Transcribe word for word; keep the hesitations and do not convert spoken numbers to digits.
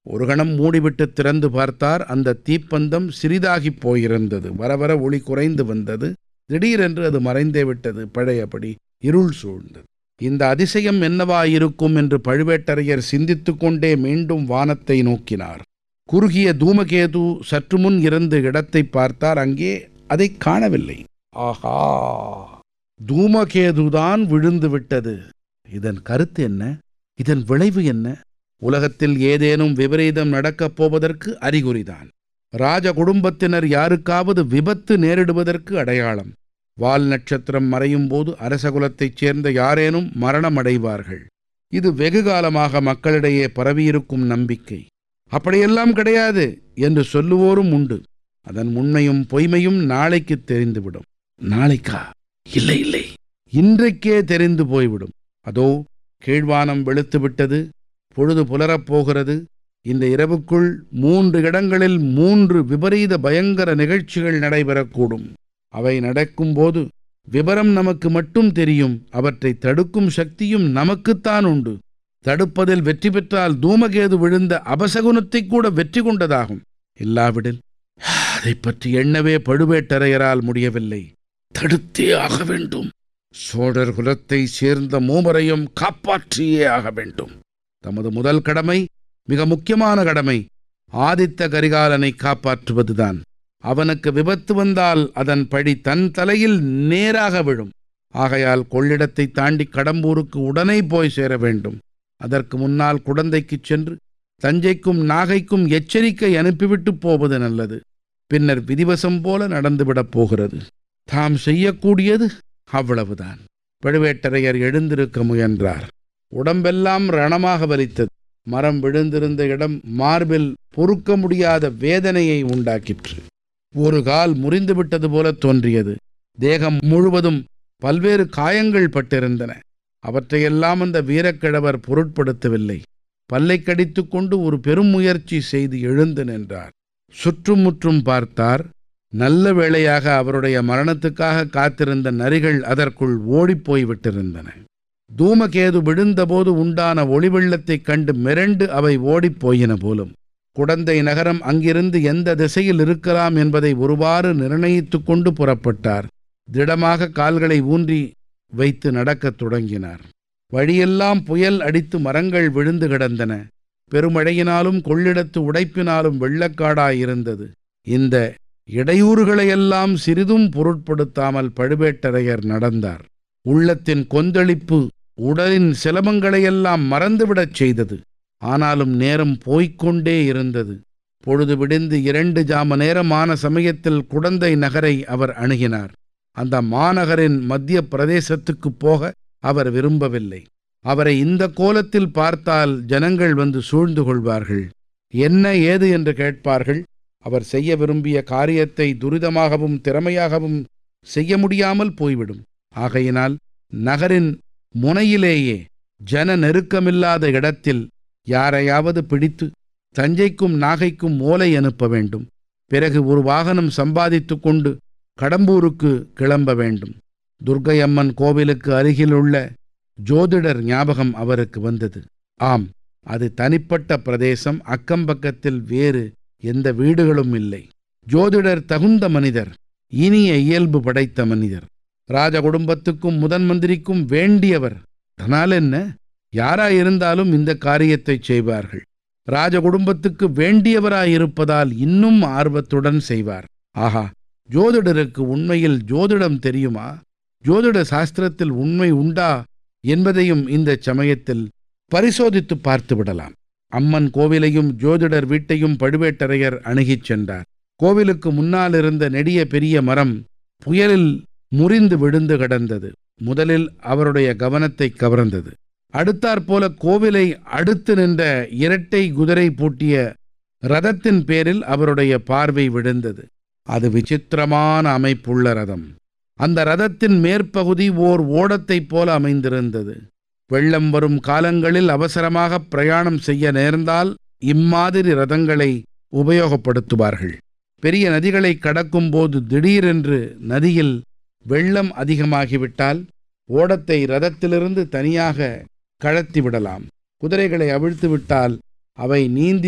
ஒரு கணம் மூடிவிட்டு திறந்து பார்த்தார். அந்த தீப்பந்தம் சிறிதாகிப் போயிருந்தது. வர வர ஒளி குறைந்து வந்தது. திடீரென்று அது மறைந்தே விட்டது. பழையபடி இருள் சூழ்ந்தது. இந்த அதிசயம் என்னவாயிருக்கும் என்று பழுவேட்டரையர் சிந்தித்துக் கொண்டே மீண்டும் வானத்தை நோக்கினார். குறுகிய தூமகேது சற்று முன் இருந்த இடத்தை பார்த்தார். அங்கே அதை காணவில்லை. ஆஹா, தூமகேதுதான் விழுந்து விட்டது. இதன் கருத்து என்ன? இதன் விளைவு என்ன? உலகத்தில் ஏதேனும் விபரீதம் நடக்கப் போவதற்கு அறிகுறிதான். ராஜ குடும்பத்தினர் யாருக்காவது விபத்து நேரிடுவதற்கு அடையாளம். வால் நட்சத்திரம் மறையும் போது அரசகுலத்தைச் சேர்ந்த யாரேனும் மரணம் அடைவார்கள். இது வெகு காலமாக மக்களிடையே பரவியிருக்கும் நம்பிக்கை. அப்படியெல்லாம் கிடையாது என்று சொல்லுவோரும் உண்டு. அதன் உண்மையும் பொய்மையும் நாளைக்கு தெரிந்துவிடும். நாளைக்கா? இல்லை இல்லை, இன்றைக்கே தெரிந்து போய்விடும். அதோ கீழ்வானம் வெளுத்துவிட்டது. பொழுது புலரப் போகிறது. இந்த இரவுக்குள் மூன்று இடங்களில் மூன்று விபரீத பயங்கர நிகழ்ச்சிகள் நடைபெறக்கூடும். அவை நடக்கும்போது விபரம் நமக்கு மட்டும் தெரியும். அவற்றை தடுக்கும் சக்தியும் நமக்குத்தான் உண்டு. தடுப்பதில் வெற்றி பெற்றால் தூமகேது விழுந்த அபசகுனத்தை கூட வெற்றி கொண்டதாகும். இல்லாவிடில் அதை பற்றி எண்ணவே பழுவேட்டரையரால் முடியவில்லை. தடுத்தே ஆக வேண்டும். சோழர் குலத்தை சேர்ந்த மூவரையும் காப்பாற்றியே ஆக வேண்டும். தமது முதல் கடமை, மிக முக்கியமான கடமை, ஆதித்த கரிகாலனை காப்பாற்றுவதுதான். அவனுக்கு விபத்து வந்தால் அதன் பழி தன் தலையில் நேராக விழும். ஆகையால் கொள்ளிடத்தை தாண்டி கடம்பூருக்கு உடனே போய் சேர வேண்டும். அதற்கு முன்னால் குடந்தைக்குச் சென்று தஞ்சைக்கும் நாகைக்கும் எச்சரிக்கை அனுப்பிவிட்டு போவது நல்லது. பின்னர் விதிவசம் போல நடந்துவிடப் போகிறது. தாம் செய்யக்கூடியது அவ்வளவுதான். பழுவேட்டரையர் எழுந்திருக்க முயன்றார். உடம்பெல்லாம் ரணமாக வலித்தது. மரம் விழுந்திருந்த இடம் மார்பில் பொறுக்க முடியாத வேதனையை உண்டாக்கிற்று. ஒரு கால் முறிந்துவிட்டது போல தோன்றியது. தேகம் முழுவதும் பல்வேறு காயங்கள் பட்டிருந்தன. அவற்றையெல்லாம் அந்த வீரக்கிழவர் பொருட்படுத்தவில்லை. பல்லை கடித்து கொண்டு ஒரு பெரும் முயற்சி செய்து எழுந்து நின்றார். சுற்றும் முற்றும் பார்த்தார். நல்ல வேளையாக அவருடைய மரணத்துக்காக காத்திருந்த நரிகள் அதற்குள் ஓடிப்போய் விட்டிருந்தன. தூமகேது விழுந்தபோது உண்டான ஒளிவெள்ளத்தைக் கண்டு மிரண்டு அவை ஓடிப்போயின போலும். குடந்தை நகரம் அங்கிருந்து எந்த திசையில் இருக்கலாம் என்பதை ஒருவாறு நிர்ணயித்து கொண்டு புறப்பட்டார். திடமாக கால்களை ஊன்றி வைத்து நடக்கத் தொடங்கினார். வழியெல்லாம் புயல் அடித்து மரங்கள் விழுந்து கிடந்தன. பெருமழையினாலும் கொள்ளிடத்து உடைப்பினாலும் வெள்ளக்காடாயிருந்தது. இந்த இடையூறுகளையெல்லாம் சிறிதும் பொருட்படுத்தாமல் பழுவேட்டரையர் நடந்தார். உள்ளத்தின் கொந்தளிப்பு உடலின் சிலமங்களையெல்லாம் மறந்துவிடச் செய்தது. ஆனாலும் நேரம் போய்கொண்டே இருந்தது. பொழுது விடிந்து இரண்டு ஜாம நேரமான சமயத்தில் குடந்தை நகரை அவர் அணுகினார். அந்த மாநகரின் மத்திய பிரதேசத்துக்கு போக அவர் விரும்பவில்லை. அவரை இந்த கோலத்தில் பார்த்தால் ஜனங்கள் வந்து சூழ்ந்து கொள்வார்கள். என்ன ஏது என்று கேட்பார்கள். அவர் செய்ய விரும்பிய காரியத்தை துரிதமாகவும் திறமையாகவும் செய்ய முடியாமல் போய்விடும். ஆகையினால் நகரின் முனையிலேயே ஜன நெருக்கமில்லாத இடத்தில் யாரையாவது பிடித்து தஞ்சைக்கும் நாகைக்கும் ஓலை அனுப்ப வேண்டும். பிறகு ஒரு வாகனம் சம்பாதித்து கொண்டு கடம்பூருக்கு கிளம்ப வேண்டும். துர்க்கையம்மன் கோவிலுக்கு அருகிலுள்ள ஜோதிடர் ஞாபகம் அவருக்கு வந்தது. ஆம், அது தனிப்பட்ட பிரதேசம். அக்கம்பக்கத்தில் வேறு எந்த வீடுகளும் இல்லை. ஜோதிடர் தகுந்த மனிதர், இனிய இயல்பு படைத்த மனிதர், ராஜ குடும்பத்துக்கும் முதன் மந்திரிக்கும் வேண்டியவர். அதனால் என்ன, யாராயிருந்தாலும் இந்த காரியத்தை செய்வார்கள். ராஜ குடும்பத்துக்கு வேண்டியவராயிருப்பதால் இன்னும் ஆர்வத்துடன் செய்வார். ஆஹா, ஜோதிடருக்கு உண்மையில் ஜோதிடம் தெரியுமா? ஜோதிட சாஸ்திரத்தில் உண்மை உண்டா என்பதையும் இந்த சமயத்தில் பரிசோதித்து பார்த்து விடலாம். அம்மன் கோவிலையும் ஜோதிடர் வீட்டையும் பழுவேட்டரையர் அணுகிச் சென்றார். கோவிலுக்கு முன்னால் இருந்த நெடிய பெரிய மரம் புயலில் முறிந்து விழுந்து கிடந்தது. முதலில் அவருடைய கவனத்தை கவர்ந்தது. அடுத்தாற்போல கோவிலை அடுத்து நின்ற இரட்டை குதிரை பூட்டிய ரதத்தின் பேரில் அவருடைய பார்வை விழுந்தது. அது விசித்திரமான அமைப்புள்ள ரதம். அந்த ரதத்தின் மேற்பகுதி ஓர் ஓடத்தைப் போல அமைந்திருந்தது. வெள்ளம் வரும் காலங்களில் அவசரமாக பிரயாணம் செய்ய நேர்ந்தால் இம்மாதிரி ரதங்களை உபயோகப்படுத்துவார்கள். பெரிய நதிகளை கடக்கும் போது திடீரென்று நதியில் வெள்ளம் அதிகமாகிவிட்டால் ஓடத்தை ரதத்திலிருந்து தனியாக கழத்தி விடலாம். குதிரைகளை அவிழ்த்து விட்டால் அவை நீந்தி